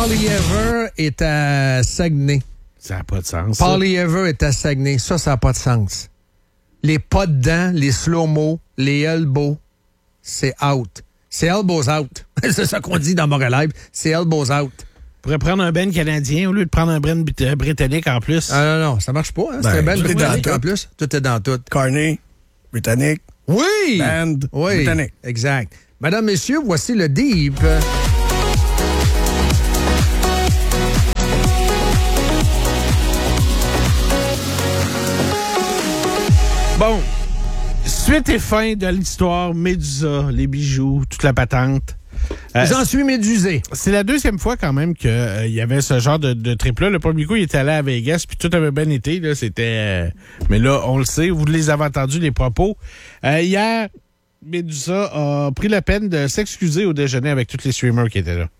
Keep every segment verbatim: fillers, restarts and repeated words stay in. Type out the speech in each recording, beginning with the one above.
Polly Ever est à Saguenay. Ça n'a pas de sens. Polly Ever est à Saguenay. Ça, ça n'a pas de sens. Les pas de dents, les slow-mo, les elbows, c'est out. C'est elbows out. C'est ça qu'on dit dans Montréal Live. C'est elbows out. On pourrait prendre un ben canadien au lieu de prendre un ben britannique en plus. Ah non, non, ça marche pas. Hein? Ben, C'est un ben tout est britannique dans en tout. plus. Tout est dans tout. Carney, britannique. Oui! Band, oui, britannique. Exact. Madame, messieurs, voici le Deep. Bon, suite et fin de l'histoire, Médusa, les bijoux, toute la patente. Euh, J'en suis médusé. C'est la deuxième fois quand même qu'il euh, y avait ce genre de, de trip-là. Le premier coup, il était allé à Vegas, puis tout avait bien été. Là, c'était, euh, mais là, on le sait, vous les avez entendus, les propos. Euh, hier, Médusa a pris la peine de s'excuser au déjeuner avec tous les streamers qui étaient là.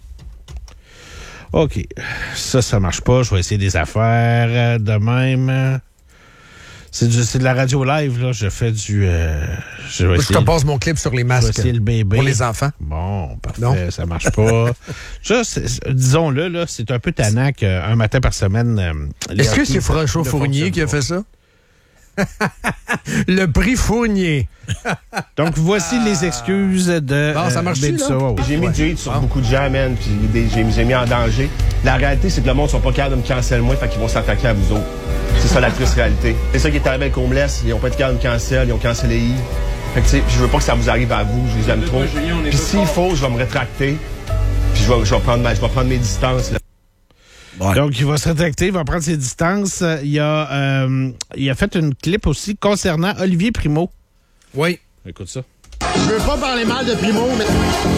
OK. Ça, ça marche pas. Je vais essayer des affaires euh, de même. C'est, du, c'est de la radio live, là. Je fais du... Euh, je, vais Je essayer, te passe mon clip sur les je vais masques essayer le bébé. pour les enfants. Bon, parfait, Non. ça marche pas. Ça, c'est- disons-le, là, c'est un peu tannant qu'un matin par semaine... euh, les Est-ce que hockey c'est François ne Fournier qui a fonctionnent fait ça? Le prix Fournier. pas. Donc, voici les excuses de... Bon, ça euh, marche-tu, Médusa. là? Ouais, ouais. J'ai mis du hate sur beaucoup de gens, man, puis des- j'ai, j'ai mis en danger. La réalité, c'est que le monde sont pas capables de me cancel moi, fait qu'ils vont s'attaquer à vous autres. C'est ça la triste réalité. C'est ça qui est arrivé avec Homeless. Ils ont pas été capables de me cancel, ils ont cancellé Yves. Fait que, tu sais, je veux pas que ça vous arrive à vous, je les aime trop. Puis s'il faut, je vais me rétracter, puis je vais, je vais prendre, ma- je vais prendre mes distances, là. Ouais. Donc, il va se rétracter, il va prendre ses distances. Il a, euh, il a fait une clip aussi concernant Olivier Primo. Oui. Écoute ça. Je veux pas parler mal de Primo, mais...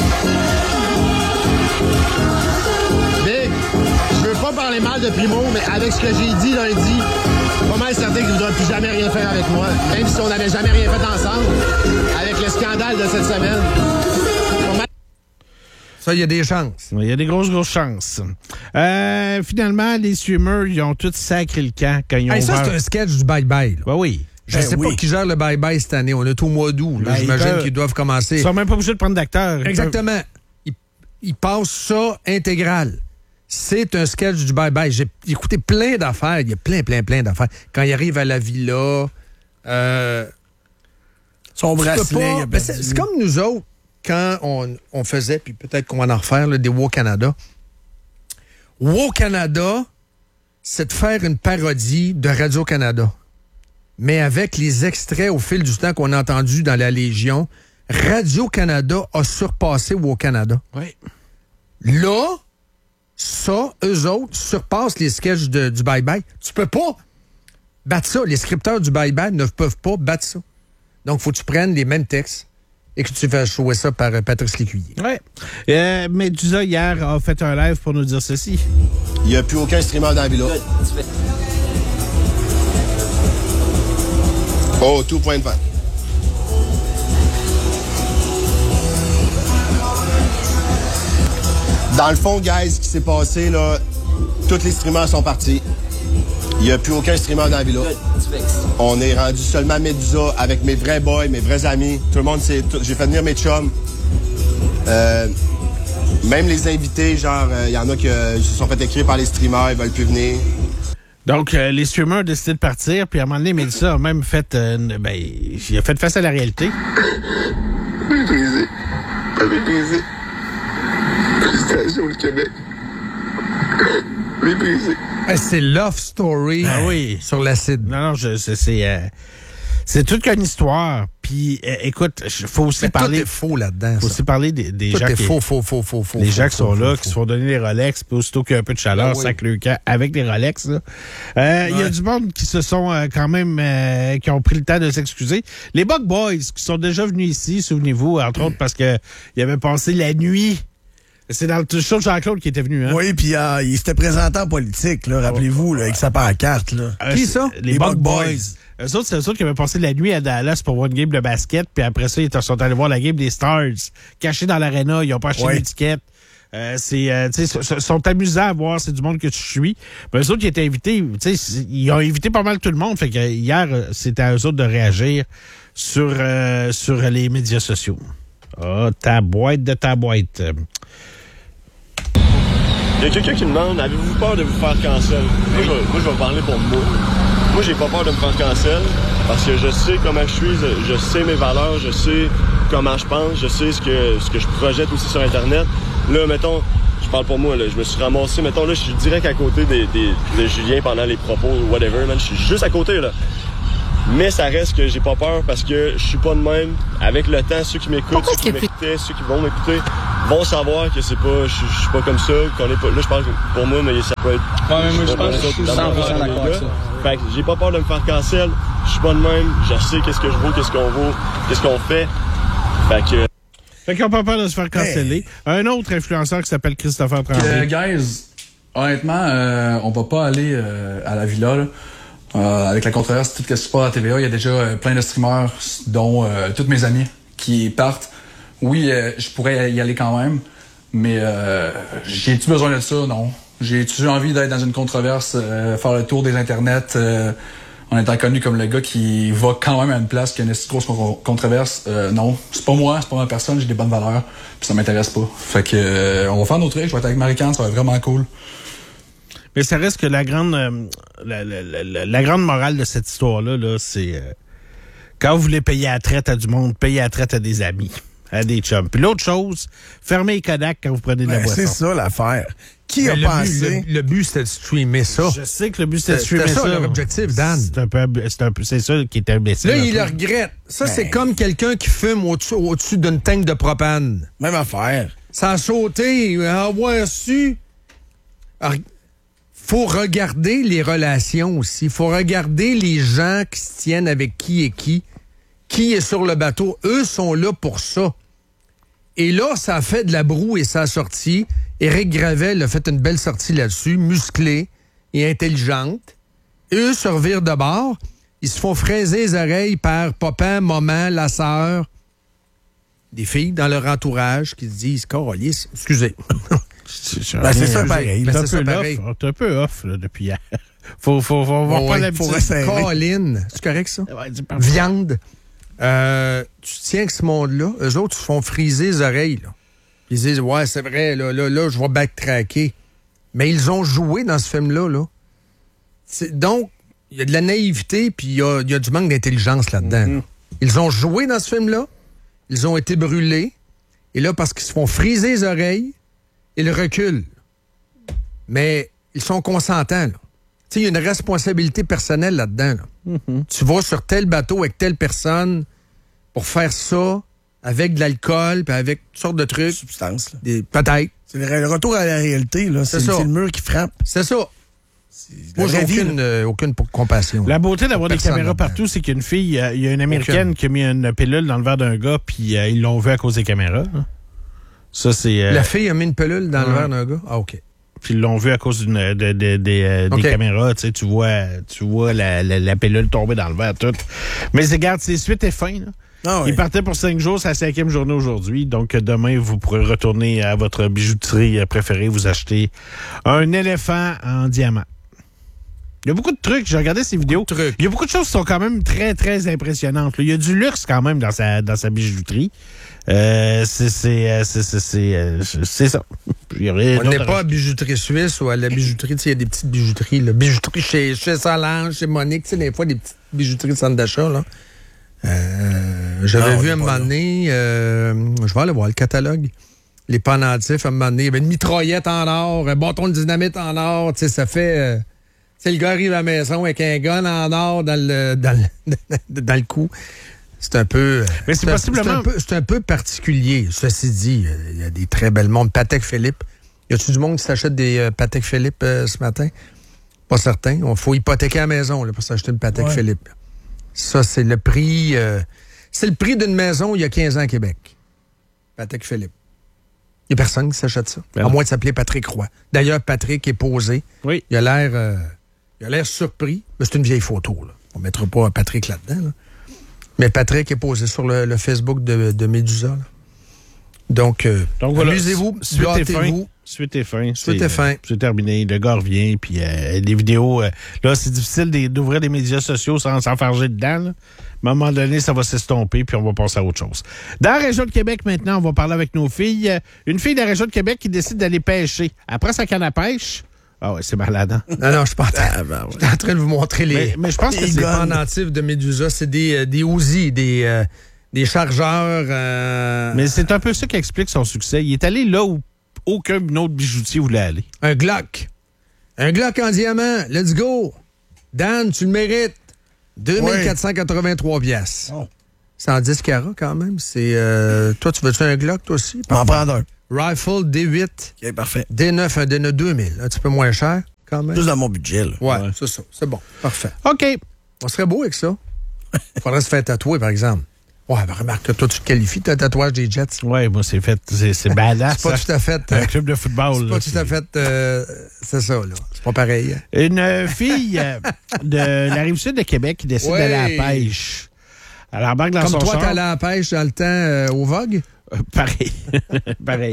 Big, je veux pas parler mal de Primo, mais avec ce que j'ai dit lundi, pas mal certain qu'il ne voudra plus jamais rien faire avec moi. Même si on n'avait jamais rien fait ensemble, avec le scandale de cette semaine. Pas mal... Ça, il y a des chances. Il y a des grosses, grosses chances. Euh, finalement, les streamers, ils ont tous sacré le camp quand ils ont Hey, ça, ouvert- c'est un sketch du bye-bye. là. Ben oui. Je Ben sais oui. pas qui gère le bye-bye cette année. On est au mois d'août. là. Ben, ils J'imagine peuvent- qu'ils doivent commencer. Ils sont même pas obligés de prendre d'acteurs. Exactement. Ils, ils passent ça intégral. C'est un sketch du bye-bye. J'ai écouté plein d'affaires. Il y a plein, plein, plein d'affaires. Quand il arrive à la villa, euh, Son tu peux bracelet, pas- il a ben, c'est, perdu. c'est comme nous autres, quand on, on faisait, puis peut-être qu'on va en refaire, là, des Wow Canada. Wow Canada, c'est de faire une parodie de Radio-Canada. Mais avec les extraits au fil du temps qu'on a entendus dans la Légion, Radio-Canada a surpassé Wow Canada. Oui. Là, ça, eux autres, surpassent les sketchs de- du bye-bye. Tu peux pas battre ça. Les scripteurs du bye-bye ne peuvent pas battre ça. Donc, faut que tu prennes les mêmes textes et que tu fasses jouer ça par euh, Patrice Lécuyer. Oui. Euh, Médusa, hier, a fait un live pour nous dire ceci. Il n'y a plus aucun streamer dans la villa. Oh, tout point de vente. Dans le fond, guys, ce qui s'est passé, là, tous les streamers sont partis. Il n'y a plus aucun streamer dans la villa. On est rendu seulement Médusa avec mes vrais boys, mes vrais amis. Tout le monde, c'est, tout- j'ai fait venir mes chums. Euh, même les invités, genre, il y en a qui euh, se sont fait écrire par les streamers, ils veulent plus venir. Donc, euh, les streamers ont décidé de partir, puis à un moment donné, Médusa a même fait... euh, une- ben, il a fait face à la réalité. Méprisé. Pas méprisé. Frustration le Québec. Méprisé. Hey, c'est Love Story Ah oui. sur l'acide. Non, non, je, c'est... C'est, euh, c'est toute qu'une histoire. Puis, euh, écoute, il faut aussi Mais tout parler... est faux là-dedans. faut ça. aussi parler des, des Tout gens est qui... faux, faux, faux, faux, faux. Les faux, gens qui sont faux, là, faux, qui se faux. font donner les Rolex, puis aussitôt qu'il y a un peu de chaleur, Ah oui. sac le camp avec les Rolex. là. Euh, Il y a du monde qui se sont euh, quand même, euh, qui ont pris le temps de s'excuser. Les Bug Boys, qui sont déjà venus ici, souvenez-vous, entre autres parce que ils avaient passé la nuit. C'est dans le show de Jean-Claude qui était venu, hein? Oui, puis euh, il s'était présenté en politique, là, rappelez-vous, là, avec sa pancarte. Là. Euh, Qui c'est- ça? Les, Les Bug Bug Boys. Boys. Eux autres, c'est eux autres qui avaient passé la nuit à Dallas pour voir une game de basket, puis après ça, ils sont allés voir la game des Stars, cachés dans l'aréna, ils ont pas acheté Ouais. d'étiquette. Euh, c'est, euh, tu sais, s- sont amusants à voir, c'est du monde que tu suis. Mais eux autres qui étaient invités, tu sais, ils ont invité pas mal tout le monde, fait que hier, euh, c'était à eux autres de réagir sur, euh, sur les médias sociaux. Ah, ta boîte de ta boîte. Il y a quelqu'un qui me demande, avez-vous peur de vous faire cancel? Moi, je vais, moi, je vais parler pour moi. Moi, j'ai pas peur de me faire cancel parce que je sais comment je suis, je sais mes valeurs, je sais comment je pense, je sais ce que, ce que je projette aussi sur Internet. Là, mettons, je parle pour moi, là, je me suis ramassé, mettons, là, je suis direct à côté des, des, de Julien pendant les propos, whatever, man, je suis juste à côté, là. Mais ça reste que j'ai pas peur parce que je suis pas de même. Avec le temps, ceux qui m'écoutent, ceux qui m'écoutaient, ceux qui vont m'écouter vont savoir que c'est pas, je, je suis pas comme ça, qu'on est pas, là, je parle pour moi, mais ça peut être... Ouais, mais moi, je pense que je suis cent pour cent d'accord avec ça. Fait que j'ai pas peur de me faire cancel, je suis pas de même, je sais qu'est-ce que je vaux, qu'est-ce qu'on vaut, qu'est-ce qu'on fait. Fait que... Fait qu'on n'a pas peur de se faire canceller. Hey. Un autre influenceur qui s'appelle Christopher Tremblay. Euh, guys, honnêtement, euh, on va pas aller euh, à la villa, là. Euh, avec la controverse, tout ce qui se passe à T V A, il y a déjà euh, plein de streamers, dont euh, tous mes amis, qui partent. Oui, euh, je pourrais y aller quand même, mais euh, j'ai-tu besoin de ça? Non. J'ai-tu envie d'être dans une controverse, euh, faire le tour des internets, euh, en étant connu comme le gars qui va quand même à une place qui a une grosse controverse? Euh, non. C'est pas moi, c'est pas ma personne, j'ai des bonnes valeurs, puis ça m'intéresse pas. Fait que euh, on va faire nos trucs, je vais être avec Marie-Can, ça va être vraiment cool. Mais ça reste que la grande euh, la, la, la, la grande morale de cette histoire-là, là, c'est euh, quand vous voulez payer à la traite à du monde, payez à la traite à des amis, à des chums. Puis l'autre chose, fermez les Kodak quand vous prenez de la ben, boisson. C'est ça l'affaire. Qui Mais a le pensé? But, le, le but, c'était de streamer ça. Je sais que le but, c'était de streamer ça. ça. C'était ça leur objectif, Dan. C'est un peu, c'est un peu, c'est ça qui est imbécile. Là, il le regrette. Ça, ben. C'est comme quelqu'un qui fume au-dessus, au-dessus d'une tank de propane. Même affaire. Ça a sauté, avoir su. Alors, faut regarder les relations aussi. Il faut regarder les gens qui se tiennent avec qui et qui. Qui est sur le bateau. Eux sont là pour ça. Et là, ça a fait de la broue et ça a sorti. Éric Gravel a fait une belle sortie là-dessus, musclée et intelligente. Et eux se revirent de bord. Ils se font fraiser les oreilles par papa, maman, la sœur. Des filles dans leur entourage qui se disent « Carolisse, excusez. » Ben, c'est ça pareil. Ben, c'est c'est un peu pareil. off. T'es un peu off là, depuis hier. Faut, faut, faut avoir Oh, pas ouais, l'habitude. Colline, c'est correct ça? Ouais, dis pas. Viande. Euh, tu tiens que ce monde-là, eux autres se font friser les oreilles. Là. Ils disent « Ouais, c'est vrai, là, là, là, je vais backtracker. » Mais ils ont joué dans ce film-là. Là. C'est, donc, il y a de la naïveté puis il y a, y a du manque d'intelligence là-dedans. Mm-hmm. Là. Ils ont joué dans ce film-là. Ils ont été brûlés. Et là, parce qu'ils se font friser les oreilles, ils reculent. Mais ils sont consentants. Tu sais, il y a une responsabilité personnelle là-dedans. Là. Mm-hmm. Tu vas sur tel bateau avec telle personne pour faire ça avec de l'alcool puis avec toutes sortes de trucs. Substance. Là. Des, peut-être. C'est le retour à la réalité. Là. C'est, c'est, c'est le mur qui frappe. C'est ça. Moi, j'ai aucune, euh, aucune compassion. La beauté d'avoir des caméras partout, c'est qu'il y a une fille, il euh, y a une Américaine aucune. qui a mis une pilule dans le verre d'un gars, puis euh, ils l'ont vu à cause des caméras. Hein. Ça, c'est... Euh... La fille a mis une pilule dans ouais. le verre d'un gars? Ah, OK. Puis ils l'ont vu à cause d'une, de, de, de, de, euh, okay. des caméras. Tu sais, tu vois, tu vois la, la, la pilule tomber dans le verre, tout. Mais regarde, c'est suite et fin, là. Ah oui. Il partait pour cinq jours, c'est la cinquième journée aujourd'hui. Donc, demain, vous pourrez retourner à votre bijouterie préférée, vous acheter un éléphant en diamant. Il y a beaucoup de trucs. J'ai regardé ces vidéos. Il y a beaucoup de choses qui sont quand même très, très impressionnantes. Il y a du luxe quand même dans sa, dans sa bijouterie. Euh, c'est, c'est, c'est, c'est, c'est, c'est ça. On n'est pas à bijouterie suisse ou à la bijouterie. Il y a des petites bijouteries. Là. Bijouterie chez, chez Solange, chez Monique. Tu sais, des fois, des petites bijouteries de centre d'achat. Là. Euh, j'avais non, vu à un moment donné, euh, je vais aller voir le catalogue, les pendentifs, à un moment donné, il y avait une mitraillette en or, un bâton de dynamite en or, tu sais, ça fait... Euh, tu sais, le gars arrive à la maison avec un gun en or dans le, dans le, dans le cou. C'est un peu... Mais c'est, c'est possiblement... C'est un, peu, c'est un peu particulier, ceci dit. Il y a des très belles montres. Patek Philippe. Y a-tu du monde qui s'achète des euh, Patek Philippe euh, ce matin? Pas certain. Il faut hypothéquer à la maison là, pour s'acheter une Patek ouais. Philippe. Ça, c'est le prix... Euh, c'est le prix d'une maison il y a quinze ans à Québec. Patek Philippe. Il n'y a personne qui s'achète ça. Ben à moins de s'appeler Patrick Roy. D'ailleurs, Patrick est posé. Oui. Il a l'air... Euh, il a l'air surpris. Mais c'est une vieille photo, là. On ne mettra pas Patrick là-dedans, là. Mais Patrick est posé sur le, le Facebook de, de Médusa, là. Donc, euh, Donc voilà, amusez-vous, battez-vous. Suite et fin. Suite et fin. C'est terminé. Le gars revient, puis euh, les vidéos... Euh, là, c'est difficile des- d'ouvrir des médias sociaux sans s'enfarger dedans. Là. À un moment donné, ça va s'estomper, puis on va passer à autre chose. Dans la région de Québec, maintenant, on va parler avec nos filles. Euh, Une fille de la région de Québec qui décide d'aller pêcher. Elle prend sa canne à pêche. Ah ouais, c'est malade, hein? Non, non, je suis pas en train, Ah, ben ouais. je suis en train de vous montrer les, Mais, mais je pense que les c'est... pendentifs de Médusa. C'est des, euh, des Uzi, des, euh, des chargeurs. euh, Mais c'est un peu ça qui explique son succès. Il est allé là où aucun autre bijoutier voulait aller. Un Glock. Un Glock en diamant. Let's go. Dan, tu le mérites. deux mille quatre cent quatre-vingt-trois piastres. Oh. C'est en dix carats quand même. C'est euh, toi, tu veux-tu un Glock, toi aussi? On va en prendre un. Rifle D huit, OK, parfait. D neuf, un D neuf deux mille. Un petit peu moins cher, quand même. Juste dans mon budget, là. Ouais, Ouais. c'est ça. C'est bon. Parfait. OK. On serait beau avec ça. Faudrait se faire tatouer, par exemple. Ouais, ben remarque que toi, tu te qualifies, t'as un tatouage des Jets. Ouais, moi, c'est fait. C'est, c'est badass. C'est pas ça. tout à fait... Un club de football. C'est là, pas tout à fait... euh, c'est ça, là. C'est pas pareil. Une euh, fille euh, de la Rive-Sud de Québec qui décide Ouais. d'aller à la pêche. Elle embarque dans Comme son toi, char. t'allais à la pêche dans le temps euh, au Vogue. Euh, pareil. pareil.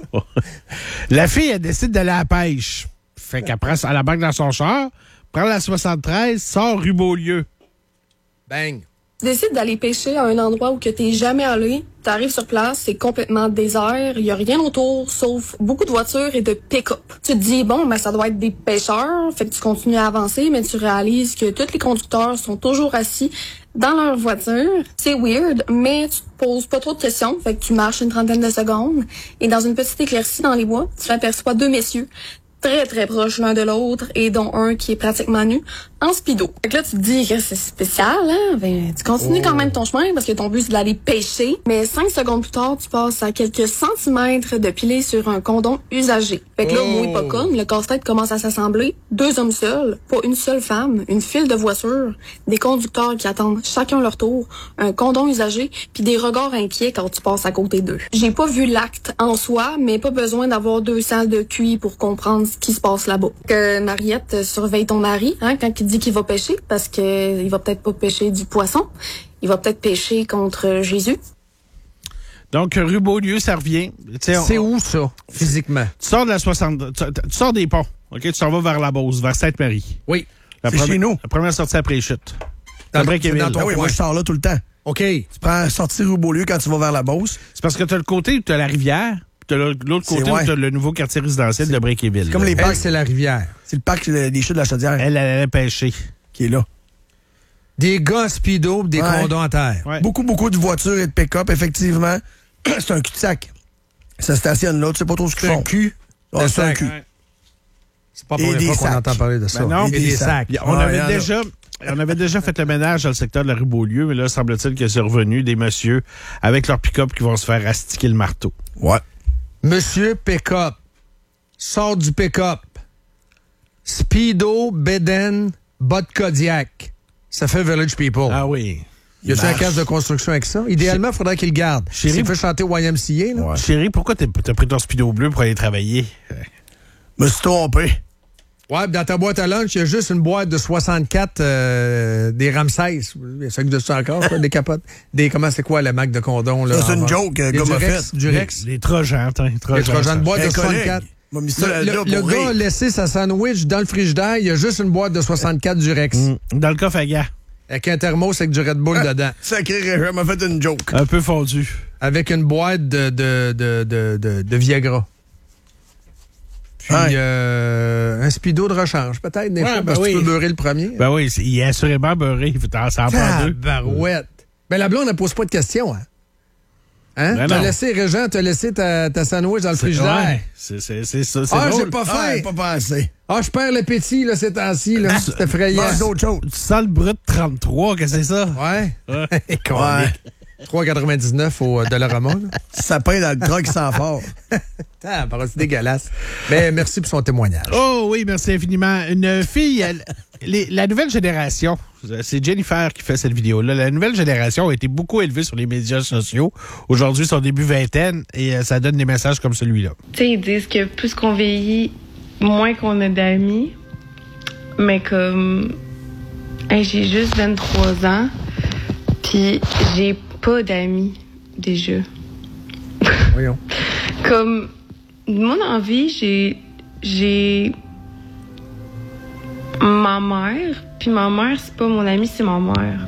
La fille, elle décide d'aller à la pêche. Fait qu'elle prend, elle embarque dans son char, prend la soixante-treize, sort rue Beaulieu. Bang. Tu décides d'aller pêcher à un endroit où tu n'es jamais allé. Tu arrives sur place, c'est complètement désert. Il n'y a rien autour, sauf beaucoup de voitures et de pick-up. Tu te dis, bon, ben, ça doit être des pêcheurs. Fait que tu continues à avancer, mais tu réalises que tous les conducteurs sont toujours assis dans leur voiture. C'est weird, mais tu te poses pas trop de questions. Fait que tu marches une trentaine de secondes. Et dans une petite éclaircie dans les bois, tu aperçois deux messieurs très, très proches l'un de l'autre, et dont un qui est pratiquement nu, en speedo. Fait que là, tu te dis que c'est spécial, hein? Ben, tu continues Oh. quand même ton chemin, parce que ton but, c'est d'aller pêcher. Mais cinq secondes plus tard, tu passes à quelques centimètres de piler sur un condom usagé. Fait que là, Oh. oui, pas comme, le casse-tête commence à s'assembler. Deux hommes seuls, pas une seule femme, une file de voitures, des conducteurs qui attendent chacun leur tour, un condom usagé, puis des regards inquiets quand tu passes à côté d'eux. J'ai pas vu l'acte en soi, mais pas besoin d'avoir deux salles de Q I pour comprendre ce qui se passe là-bas. Que Mariette euh, surveille ton mari, hein, quand il dit qu'il va pêcher, parce que euh, il va peut-être pas pêcher du poisson, il va peut-être pêcher contre euh, Jésus. Donc, rue Beaulieu, ça revient. Tu sais, on- C'est où, ça, physiquement? Tu sors de la soixante... Tu, tu sors des ponts, OK? Tu s'en vas vers la Beauce, vers Sainte-Marie. Oui. La C'est première- chez nous. La première sortie après les chutes. Dans- Après c'est Kéville. dans ton Ah oui, coin. moi, je sors là tout le temps. OK. Tu prends sortir rue Beaulieu quand tu vas vers la Beauce. C'est parce que tu as le côté où tu as la rivière, puis tu as l'autre C'est côté ouais. où tu as le nouveau quartier résidentiel de Bréquéville. comme les Elle, parcs. c'est la rivière. C'est le parc euh, des chutes de la Chaudière Elle, elle allait pêcher. qui est là. Des gars speedo, des Ouais. condoms à terre. Ouais. Beaucoup, beaucoup de voitures et de pick-up, effectivement. C'est un cul-de-sac. Ça stationne là, tu sais pas trop ce qu'ils C'est un font. cul. Ouais, de c'est un sac. cul. Ouais. C'est pas la Et première des fois qu'on sacs. entend parler de ça. Ben non. Et des sacs. On, Ouais, avait y en a. déjà, on avait déjà fait le ménage dans le secteur de la rue Beaulieu, mais là, semble-t-il que c'est revenu des messieurs avec leur pick-up qui vont se faire astiquer le marteau. Ouais. Monsieur pick-up. Sort du pick-up. Speedo, Beden, bas de Kodiak. Ça fait Village People. Ah oui. Y a-tu un marche. casque de construction avec ça? Idéalement, il faudrait qu'il le garde. Chérie- S'il fait chanter Y M C A, là. Ouais. Chérie, pourquoi t'as t'as pris ton speedo bleu pour aller travailler? Me suis trompé. Ouais, pis dans ta boîte à lunch, il y a juste une boîte de soixante-quatre euh, des Ramsès. Ça existe ça encore, ça, des capotes. Des, comment c'est quoi la marque de condom, là? Ça, c'est en une vente? joke, Des euh, gars m'a Durex, fait. Durex. Les, les Trojans, hein, les Les Trojans. Trojans, une boîte Un de collègue soixante-quatre. m'a mis ça Le, là, le- là le pour gars rire. a laissé sa sandwich dans le frigidaire. Il y a juste une boîte de soixante-quatre Durex. Mm. Dans le coffre à gars. Avec un thermos avec du Red Bull dedans. Sacré Réjean m'a fait une joke. Un peu fondu. Avec une boîte de, de, de, de, de, de Viagra. Puis Ouais. euh, un speedo de rechange, peut-être, des Ouais, fois, ben parce que oui. tu peux beurrer le premier. Ben oui, c'est- il est assurément beurré. Il faut t'en s'en prendre deux. Tabarouette. Ben la blonde ne pose pas de questions, hein? Hein? Ben T'as non. laissé, Régent, t'as laissé ta, ta sandwich dans le frigidaire. Ouais, c'est c'est- c'est ça. C'est Ah, drôle. j'ai pas Ah, faim. pas pensé. Ah, je perds l'appétit, là, ces temps-ci, là. C'est effrayant. Mange d'autres choses. Tu sens le brut trente-trois, qu'est-ce que c'est ça? Ouais. Ouais. Ouais. trois quatre-vingt-dix-neuf au Dollarama, là. Sapin dans le truck sans fort. Ah, c'est dégueulasse. Mais merci pour son témoignage. Oh oui, merci infiniment. Une fille, elle- les- la nouvelle génération, c'est Jennifer qui fait cette vidéo-là. La nouvelle génération a été beaucoup élevée sur les médias sociaux. Aujourd'hui, son début vingtaine, et euh, ça donne des messages comme celui-là. Tu sais, ils disent que plus qu'on vieillit, moins qu'on a d'amis. Mais comme... hey, j'ai juste vingt-trois ans, puis j'ai pas d'amis, déjà. Voyons. Comme... mon envie, j'ai j'ai ma mère, puis ma mère, c'est pas mon amie, c'est ma mère.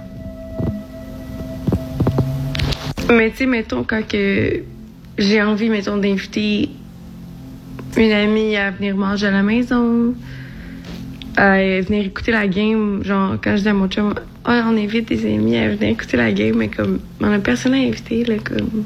Mais tu sais, mettons, quand que j'ai envie, mettons, d'inviter une amie à venir manger à la maison, à venir écouter la game, genre, quand je dis à mon chum, oh, on invite des amis à venir écouter la game, mais comme, on a personne à inviter, là, comme...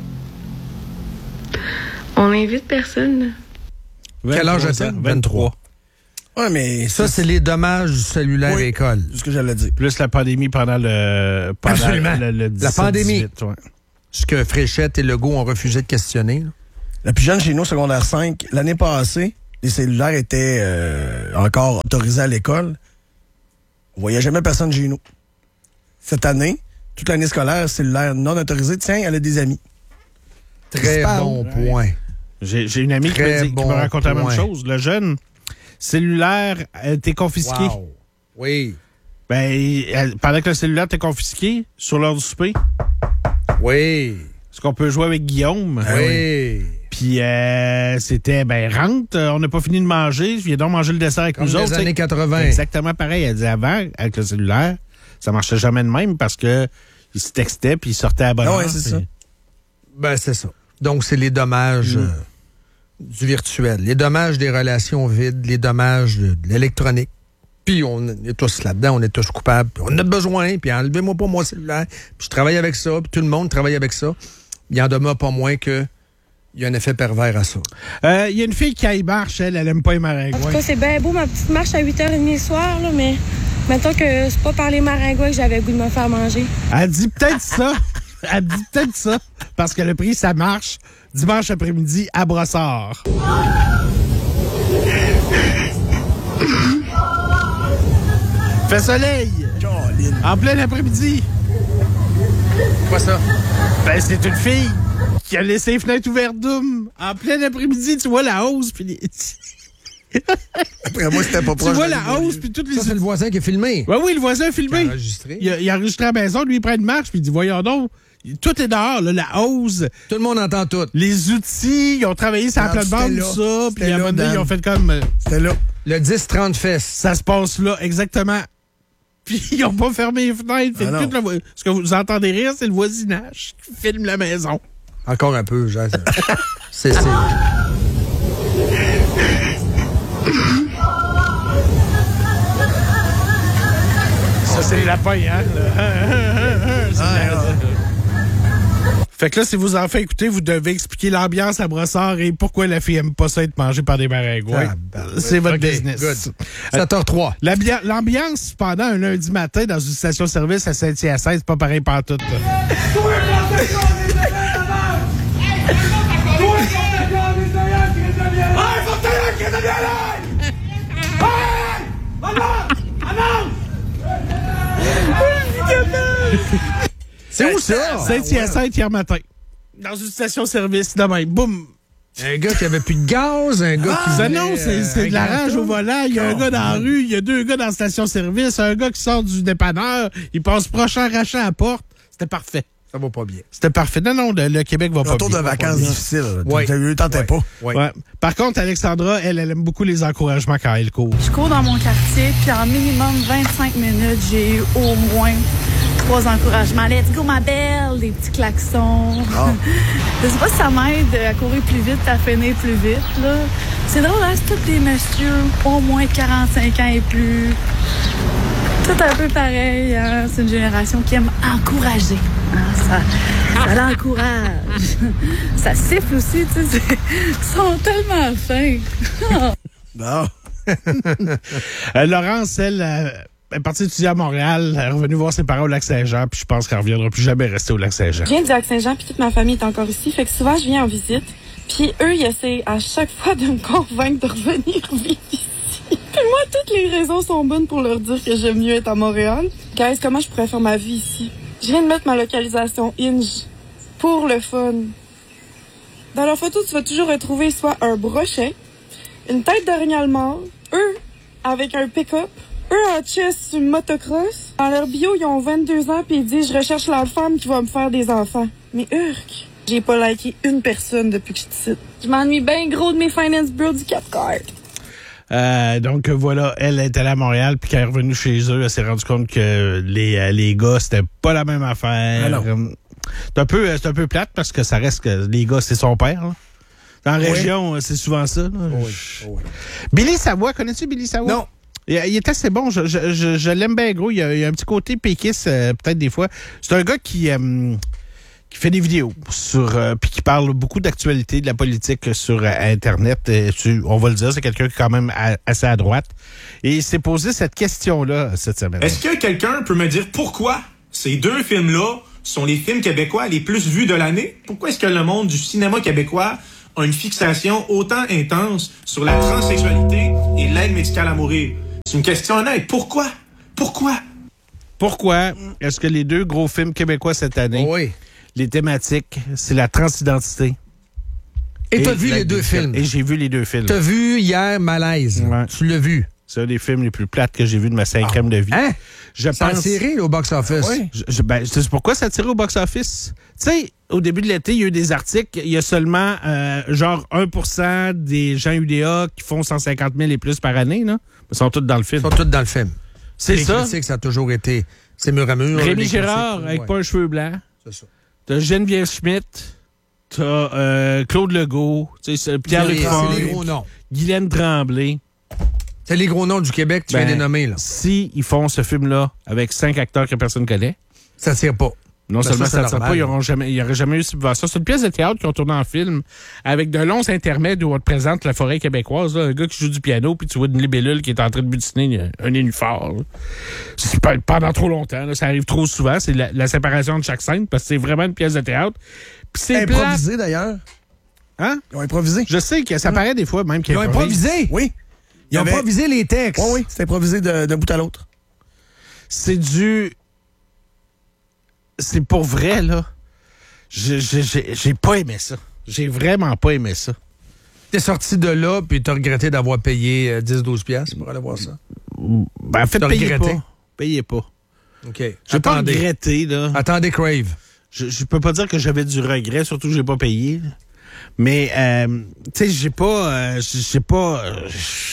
On invite personne, là. Quel âge as-tu? vingt-trois. Ouais, mais ça, c'est les dommages du cellulaire oui, école. C'est ce que j'allais dire. Plus la pandémie pendant le... Pendant Absolument. Le, le la pandémie. dix-huit, ouais. Ce que Fréchette et Legault ont refusé de questionner. Là. La plus jeune chez nous, secondaire cinq, l'année passée, les cellulaires étaient euh, encore autorisés à l'école. On voyait jamais personne chez nous. Cette année, toute l'année scolaire, cellulaire non autorisé, tiens, elle a des amis. Très bon ouais. point. J'ai, j'ai une amie qui me, dit, bon qui me racontait point. la même chose. Le jeune cellulaire a été confisqué. Wow. Oui. Ben, elle, pendant que le cellulaire était confisqué, sur l'heure du souper. Oui. Est-ce qu'on peut jouer avec Guillaume? Oui. Puis euh, c'était, ben, rentre, on n'a pas fini de manger, viens donc manger le dessert avec Comme nous les autres. années quatre-vingt. Exactement pareil. Elle disait avant, avec le cellulaire, ça marchait jamais de même parce que il se textait puis il sortait à bonne ah heure. ouais, c'est puis... ça. Ben, c'est ça. Donc, c'est les dommages mm. euh, du virtuel, les dommages des relations vides, les dommages de, de l'électronique. Puis on est tous là-dedans, on est tous coupables. Puis on en a besoin, puis enlevez-moi pas mon cellulaire. Puis je travaille avec ça, puis tout le monde travaille avec ça. Il en demeure pas moins que il y a un effet pervers à ça. Il euh, y a une fille qui aille marche, elle, elle aime pas les maringouins. En tout cas, c'est bien beau ma petite marche à huit heures trente le soir, là, mais mettons que c'est pas par les maringouins que j'avais le goût de me faire manger. Elle dit peut-être ça. Elle dit peut-être ça. Parce qu'elle a pris sa marche dimanche après-midi à Brossard. Fait soleil! En plein après-midi! Quoi ça? Ben, c'est une fille qui a laissé les fenêtres ouvertes d'oum. En plein après-midi, tu vois la hausse, puis les... Après moi, c'était pas proche. Tu vois la hausse, puis toutes les... Ça, c'est le voisin qui a filmé. Ben oui, le voisin a filmé. Il a enregistré. Il a, il a enregistré à la maison, lui, il prend une marche, puis il dit, voyons donc, tout est dehors, là, la hausse. Tout le monde entend tout. Les outils, ils ont travaillé sur la plate-bande, tout ça, puis à un moment donné, ils ont fait comme... C'était là. Le dix trente fesses. Ça se passe là, exactement. Puis ils n'ont pas fermé les fenêtres. Ah tout le, ce que vous entendez rire, c'est le voisinage qui filme la maison. Encore un peu, Jacques. c'est... c'est... Ça, c'est le lapin, hein? C'est ah, la... Fait que là, si vos enfants écoutez, vous devez expliquer l'ambiance à Brossard et pourquoi la fille aime pas ça être mangée par des maringouins. Ah, ben, c'est votre okay, business. Good. sept heures trois. L'ambiance pendant un lundi matin dans une station-service à Saint-Hyacinthe, c'est pas pareil pantoute. C'est où ça? Saint-Hyacinthe hier matin. Dans une station-service, de même. Boum! Un gars qui avait plus de gaz, un gars ah, qui... Ça non, c'est, c'est de la rage au volant. Il y a oh, un gars dans la rue, il y a deux gars dans la station-service, un gars qui sort du dépanneur, il passe proche en rachant à la porte. C'était parfait. Ça va pas bien. C'était parfait. Non, non, le, le Québec va pas bien. Retour de vacances difficile. Oui. T'as eu, t'en ouais. pas. Ouais. Ouais. Par contre, Alexandra, elle, elle aime beaucoup les encouragements quand elle court. Je cours dans mon quartier, puis en minimum vingt-cinq minutes, j'ai eu au moins trois encouragements. Let's go, ma belle! Des petits klaxons. Oh. Je sais pas si ça m'aide à courir plus vite, à finir plus vite, là. C'est drôle, hein? C'est tous des messieurs au moins quarante-cinq ans et plus. Tout un peu pareil, hein? C'est une génération qui aime encourager. Hein? Ça, ça l'encourage. Ça siffle aussi, tu sais. Ils sont tellement fins. Non. euh, Laurence, elle, euh, elle est partie étudier à Montréal, elle est revenue voir ses parents au Lac-Saint-Jean, puis je pense qu'elle ne reviendra plus jamais rester au Lac-Saint-Jean. Je viens du Lac-Saint-Jean, puis toute ma famille est encore ici. Fait que souvent, je viens en visite. Puis eux, ils essaient à chaque fois de me convaincre de revenir vivre ici. Puis moi, toutes les raisons sont bonnes pour leur dire que j'aime mieux être à Montréal. Guys, comment je pourrais faire ma vie ici? Je viens de mettre ma localisation Hinge pour le fun. Dans leur photo, tu vas toujours retrouver soit un brochet, une tête d'orignal mort, eux avec un pick-up, eux en chess sur une motocross. Dans leur bio, ils ont vingt-deux ans puis ils disent « Je recherche la femme qui va me faire des enfants. » Mais urk! J'ai pas liké une personne depuis que je suis ici. Je m'ennuie bien gros de mes finance bros du Cap-Card. Euh, donc voilà, elle est allée à Montréal, puis quand elle est revenue chez eux, elle s'est rendue compte que les, les gars, c'était pas la même affaire. Ah c'est un peu, c'est un peu plate parce que ça reste que les gars, c'est son père. Là. Dans la oui. région, c'est souvent ça. Là. Oui. Oui. Billy Savoie, connais-tu Billy Savoie? Non. Il, il est assez bon, je, je, je, je l'aime bien gros. Il y a, il y a un petit côté péquiste, euh, peut-être des fois. C'est un gars qui... Euh, qui fait des vidéos sur euh, puis qui parle beaucoup d'actualité, de la politique sur euh, Internet. Et, tu, on va le dire, c'est quelqu'un qui est quand même à, assez à droite. Et il s'est posé cette question-là cette semaine. Est-ce que quelqu'un peut me dire pourquoi ces deux films-là sont les films québécois les plus vus de l'année? Pourquoi est-ce que le monde du cinéma québécois a une fixation autant intense sur la transsexualité et l'aide médicale à mourir? C'est une question honnête. Pourquoi? Pourquoi? Pourquoi est-ce que les deux gros films québécois cette année... Oui. Les thématiques, c'est la transidentité. Et, et t'as vu les deux films. Et j'ai vu les deux films. T'as vu hier Malaise. Ouais. Tu l'as vu. C'est un des films les plus plates que j'ai vu de ma cinquième ah. de vie. Hein? Je ça pense... a tiré au box-office. Oui. Je, je, ben, c'est pourquoi ça a tiré au box-office? Tu sais, au début de l'été, il y a eu des articles. Il y a seulement euh, genre un pour cent des gens U D A qui font cent cinquante mille et plus par année. Là. Ils sont tous dans le film. Ils sont tous dans le film. C'est les ça. Les critiques, ça a toujours été... C'est mur à mur. Rémi Gérard, avec ouais. pas un cheveu blanc. C'est ça. T'as Geneviève Schmidt, t'as euh, Claude Legault, Pierre-Luc Fort, Guylaine Tremblay. C'est les gros noms du Québec que tu ben, viens de nommer. Là. Si ils font ce film-là avec cinq acteurs que personne ne connaît... Ça tire pas. Non ben seulement ça, ça ne tire pas, il n'y aurait jamais eu de subvention. C'est une pièce de théâtre qui ont tourné en film avec de longs intermèdes où on te présente la forêt québécoise. Là, un gars qui joue du piano, puis tu vois une libellule qui est en train de butiner un nénuphar. C'est pas pendant trop longtemps. Là, ça arrive trop souvent. C'est la, la séparation de chaque scène parce que c'est vraiment une pièce de théâtre. Puis c'est improvisé plat... d'ailleurs. Hein? Ils ont improvisé. Je sais que ça paraît des fois même qu'ils Ils ont improvisé. Oui. Ils ont avait... improvisé les textes. Oui, oui. C'est improvisé d'un bout à l'autre. C'est du... C'est pour vrai, là. J'ai, j'ai, j'ai pas aimé ça. J'ai vraiment pas aimé ça. T'es sorti de là, puis t'as regretté d'avoir payé dix à douze piastres pour aller voir ça? Ben, en fait, t'as payez regretté? pas. Payez pas. OK. J'ai pas regretté, là. Attendez, Crave. Je, je peux pas dire que j'avais du regret, surtout que j'ai pas payé. Là. Mais, euh, tu sais, j'ai pas... Euh, j'ai pas... Euh,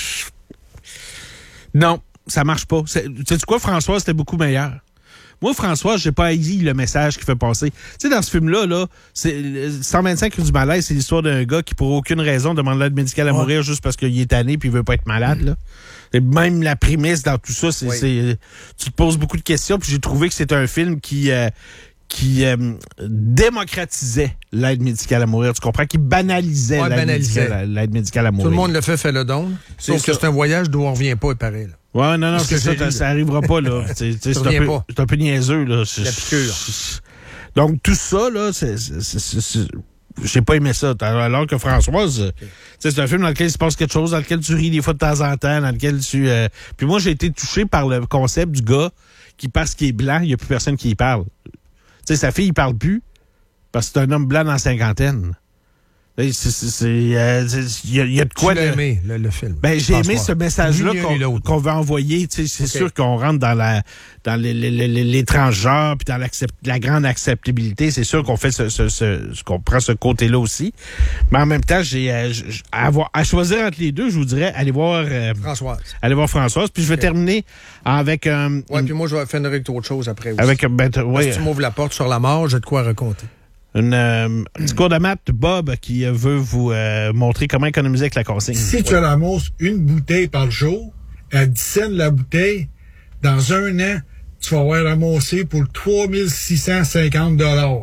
non, ça marche pas. Tu sais quoi, François, c'était beaucoup meilleur. Moi, François, j'ai pas haï le message qu'il fait passer. Tu sais, dans ce film-là, là, c'est cent vingt-cinq rue du Malaise, c'est l'histoire d'un gars qui, pour aucune raison, demande l'aide médicale à ouais. mourir juste parce qu'il est tanné puis il veut pas être malade, là. Et même la prémisse dans tout ça, c'est, oui. c'est tu te poses beaucoup de questions, puis j'ai trouvé que c'était un film qui... Euh, qui euh, démocratisait l'aide médicale à mourir. Tu comprends? Qui banalisait, ouais, l'aide, médicale, l'aide médicale à mourir. Tout le monde le fait, fait le don. Sauf c'est que ça. C'est un voyage d'où on revient pas, il paraît. Là. Ouais, non, non, c'est ça, ça, ça arrivera pas, là. c'est, c'est, c'est, un peu, c'est un peu niaiseux, là. La piqûre. Donc, tout ça, là, c'est... c'est, c'est, c'est, c'est j'ai pas aimé ça. Alors que Françoise, okay. c'est un film dans lequel il se passe quelque chose, dans lequel tu ris des fois de temps en temps, dans lequel tu... Euh... Puis moi, j'ai été touché par le concept du gars qui, parce qu'il est blanc, il n'y a plus personne qui y parle. Tu sais, sa fille, il parle plus parce que c'est un homme blanc dans la cinquantaine. C'est, c'est, c'est, euh, c'est, y, a, y a de quoi... Tu l'as aimé, le, le film. Ben, j'ai aimé ce message-là qu'on, qu'on veut envoyer. C'est okay. sûr qu'on rentre dans la dans les, les, les, les transgenres puis dans la grande acceptabilité. C'est sûr qu'on fait ce, ce, ce qu'on prend ce côté-là aussi. Mais en même temps, j'ai euh, à, avoir, à choisir entre les deux, je vous dirais, allez voir... Euh, Françoise. Allez voir Françoise. Puis je vais okay. terminer avec... Euh, ouais, une... puis moi, je vais finir avec autre chose après aussi. Avec, ben, ouais, si tu m'ouvres la porte sur la mort, j'ai de quoi raconter. Une, euh, un petit cours de maths, Bob, qui veut vous euh, montrer comment économiser avec la consigne. Si tu ramasses une bouteille par jour, à dix cents la bouteille, dans un an, tu vas avoir ramassé pour trois mille six cent cinquante dollars.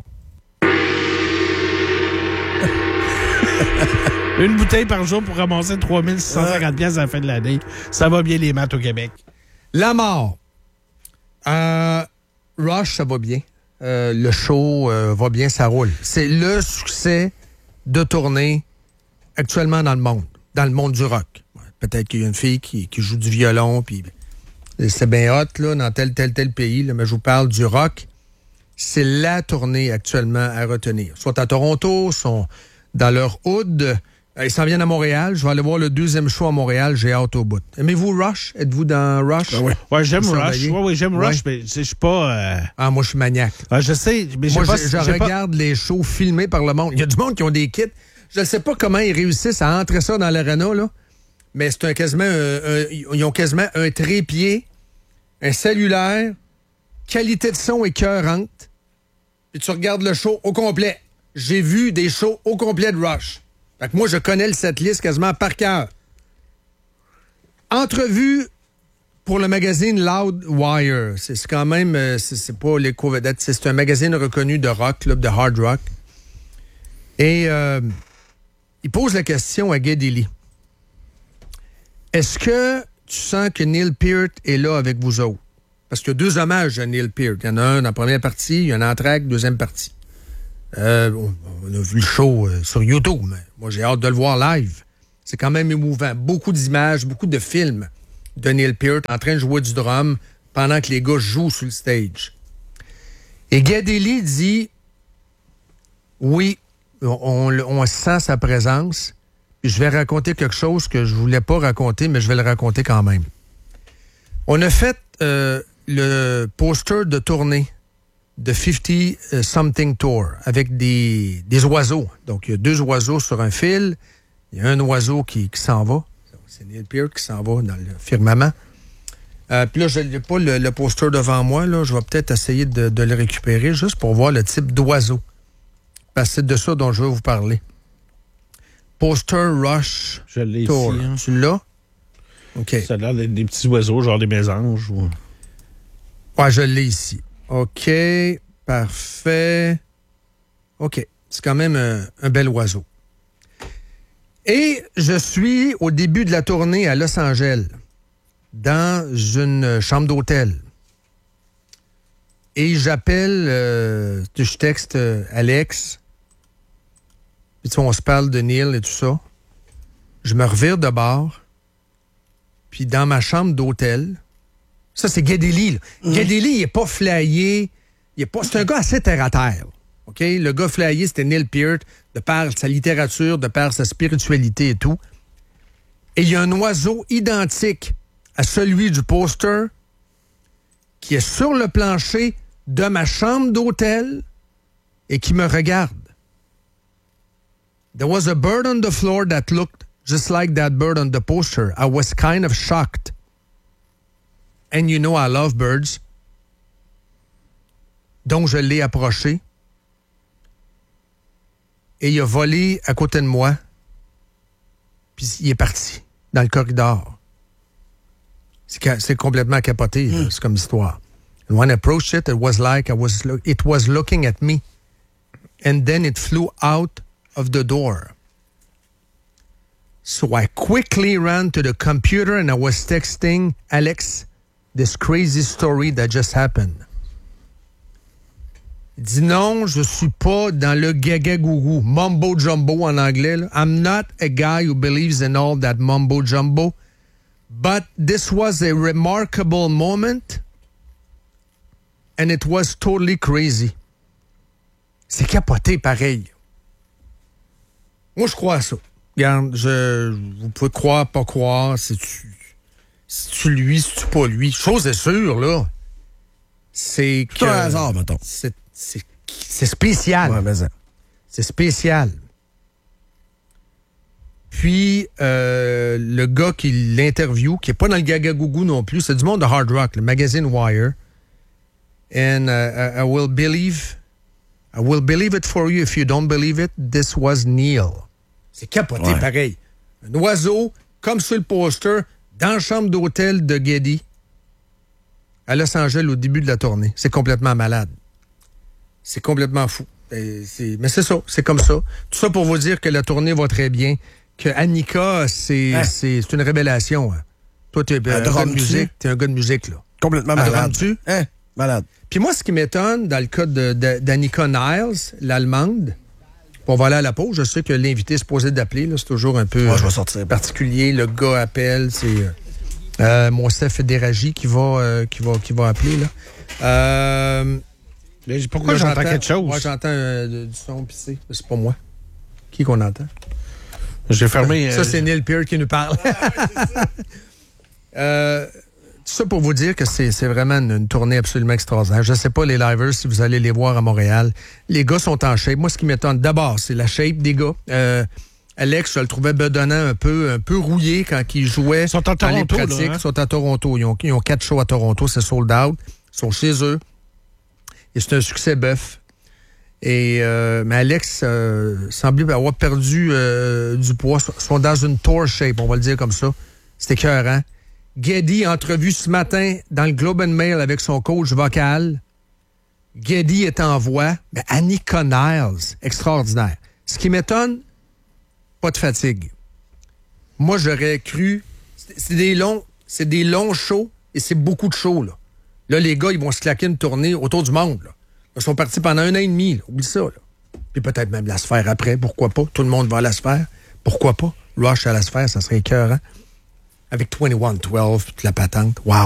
Une bouteille par jour pour ramasser trois mille six cent cinquante piastres à la fin de l'année. Ça va bien les maths au Québec. La mort. Euh, Rush, ça va bien. Euh, le show euh, va bien, ça roule. C'est le succès de tournée actuellement dans le monde, dans le monde du rock. Ouais, peut-être qu'il y a une fille qui, qui joue du violon, puis c'est bien hot là, dans tel, tel, tel pays, là, mais je vous parle du rock. C'est la tournée actuellement à retenir. Soit à Toronto, sont dans leur hood, Euh, ils s'en viennent à Montréal. Je vais aller voir le deuxième show à Montréal. J'ai hâte au bout. Aimez-vous Rush? Êtes-vous dans Rush? Ben oui. Ouais, j'aime Vous Rush. surveillez? Ouais, ouais, j'aime Ouais. Rush, mais je suis pas... Euh... Ah, moi, je suis maniaque. Ah, je sais, mais moi, pas, je, je regarde pas... les shows filmés par le monde. Il y a du monde qui ont des kits. Je ne sais pas comment ils réussissent à entrer ça dans l'aréna, là. Mais c'est un quasiment... Un, un, ils ont quasiment un trépied, un cellulaire, qualité de son écœurante. Puis tu regardes le show au complet. J'ai vu des shows au complet de Rush. Fait que moi, je connais le setlist quasiment par cœur. Entrevue pour le magazine Loudwire. C'est, c'est quand même... C'est, c'est pas les co-vedettes. C'est, c'est un magazine reconnu de rock, là, de hard rock. Et euh, il pose la question à Geddy Lee. Est-ce que tu sens que Neil Peart est là avec vous autres? Parce qu'il y a deux hommages à Neil Peart. Il y en a un dans la première partie, il y en a un entracte, deuxième partie. Euh, on, on a vu le show euh, sur YouTube, mais moi j'ai hâte de le voir live. C'est quand même émouvant. Beaucoup d'images, beaucoup de films de Neil Peart en train de jouer du drum pendant que les gars jouent sur le stage. Et Geddy Lee dit oui, on, on, on sent sa présence. Puis je vais raconter quelque chose que je voulais pas raconter, mais je vais le raconter quand même. On a fait euh, le poster de tournée de cinquante Something Tour avec des, des oiseaux. Donc, il y a deux oiseaux sur un fil. Il y a un oiseau qui, qui s'en va. C'est Neil Peart qui s'en va dans le firmament. Euh, Puis là, je n'ai pas le, le poster devant moi. Là. Je vais peut-être essayer de, de le récupérer juste pour voir le type d'oiseau. Parce que c'est de ça dont je vais vous parler. Poster Rush Je l'ai Tour. ici. Hein. Tu l'as? OK. Ça a l'air d'être des petits oiseaux, genre des mésanges. Ou... Ouais, je l'ai ici. OK. Parfait. OK. C'est quand même un, un bel oiseau. Et je suis au début de la tournée à Los Angeles, dans une chambre d'hôtel. Et j'appelle, euh, je texte euh, Alex. Puis tu sais, on se parle de Neil et tout ça. Je me revire de bord. Puis dans ma chambre d'hôtel, ça c'est Geddy Lee. Mmh. Geddy Lee, il n'est pas flyé. Il est pas, c'est un gars assez terre à terre. OK? Le gars flyé, c'était Neil Peart, de par sa littérature, de par sa spiritualité et tout. Et il y a un oiseau identique à celui du poster qui est sur le plancher de ma chambre d'hôtel et qui me regarde. There was a bird on the floor that looked just like that bird on the poster. I was kind of shocked. And you know I love birds. Donc, je l'ai approché. Et il a volé à côté de moi. Puis il est parti dans le corridor. C'est, c'est complètement capoté, mm. là, c'est comme histoire. And when I approached it, it was like I was lo- it was looking at me. And then it flew out of the door. So I quickly ran to the computer and I was texting Alex this crazy story that just happened. Il dit non, je suis pas dans le gaga-gougou, mumbo-jumbo en anglais. Là. I'm not a guy who believes in all that mumbo-jumbo. But this was a remarkable moment and it was totally crazy. C'est capoté pareil. Moi, je crois à ça. Regarde, je, vous pouvez croire, pas croire, c'est-tu, c'est-tu lui, c'est-tu pas lui. Chose est sûre, là, c'est que... C'est un hasard, mettons. C'est, c'est, c'est spécial. Ouais, mais ça. C'est spécial. Puis, euh, le gars qui l'interview, qui est pas dans le gaga-gougou non plus, c'est du monde de hard rock, le magazine Wire. And uh, I, I will believe... I will believe it for you if you don't believe it. This was Neil. C'est capoté, ouais. Pareil. Un oiseau, comme sur le poster, dans la chambre d'hôtel de Geddy, à Los Angeles au début de la tournée. C'est complètement malade. C'est complètement fou. Et c'est... Mais c'est ça, c'est comme ça. Tout ça pour vous dire que la tournée va très bien. Que Annika, c'est, hein? c'est, c'est une révélation. Hein. Toi, t'es un, un gars de musique. T'es un gars de musique, là. Complètement malade. Tu hein? Malade. Puis moi, ce qui m'étonne, dans le cas de, de, d'Annika Niles, l'Allemande, on va aller à la pause. Je sais que l'invité est supposé d'appeler. Là, c'est toujours un peu ouais, je vais sortir, particulier. Le gars appelle. C'est euh, mon chef Déragi qui va, euh, qui, va, qui va appeler. Là. Euh, Mais pourquoi là, j'entends, j'entends quelque chose? Moi, j'entends euh, du son pissé. C'est pas moi. Qui qu'on entend? J'ai fermé... Ça, euh, c'est Neil Peart qui nous parle. euh, tout ça pour vous dire que c'est, c'est vraiment une, une tournée absolument extraordinaire. Je ne sais pas, les livers, si vous allez les voir à Montréal. Les gars sont en shape. Moi, ce qui m'étonne, d'abord, c'est la shape des gars. Euh, Alex, je le trouvais bedonnant un peu, un peu rouillé quand il jouait. Ils sont en Toronto, les pratiques. là, hein? Ils sont à Toronto. Ils ont, ils ont quatre shows à Toronto. C'est sold out. Ils sont chez eux. Et c'est un succès bœuf. Et euh, mais Alex euh, semblait avoir perdu euh, du poids. Ils sont dans une tour shape, on va le dire comme ça. C'était écœurant. Geddy, entrevue ce matin dans le Globe and Mail avec son coach vocal. Geddy est en voix. Mais Annie Connells, extraordinaire. Ce qui m'étonne, pas de fatigue. Moi, j'aurais cru... C'est, c'est des longs c'est des longs shows et c'est beaucoup de shows, là. Là, les gars, ils vont se claquer une tournée autour du monde, là. Ils sont partis pendant un an et demi, là. Oublie ça, là. Puis peut-être même la sphère après, pourquoi pas? Tout le monde va à la sphère. Pourquoi pas? Rush à la sphère, ça serait écœurant. Avec vingt et un douze, toute la patente. Wow!